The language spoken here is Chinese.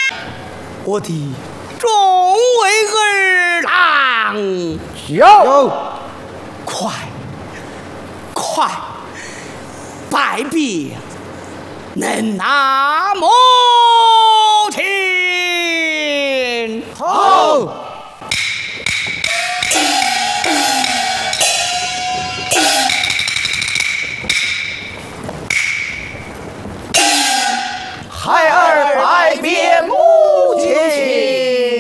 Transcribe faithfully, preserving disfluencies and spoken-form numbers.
我的众位儿郎， 有， 快快拜别，能拿么？